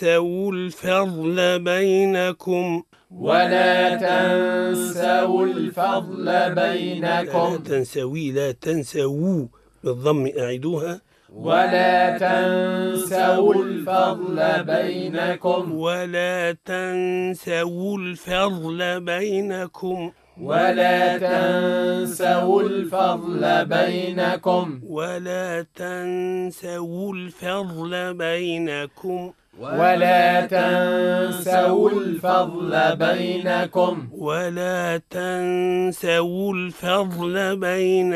تنسوا الفضل بينكم ولا تنسوا الفضل بينكم. لا تنسوا بالضم أعيدوها. ولا تنسوا الفضل بينكم. ولا تنسوا الفضل بينكم. ولا تنسوا الفضل بينكم. ولا تنسوا الفضل بينكم. ولا تنسوا الفضل بينكم. ولا تنسوا الفضل بينكم.